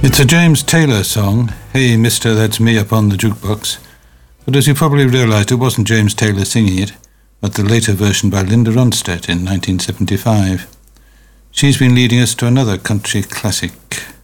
It's a James Taylor song, Hey Mister, That's Me Up on the Jukebox. But as you probably realised, it wasn't James Taylor singing it, but the later version by Linda Ronstadt in 1975. She's been leading us to another country classic.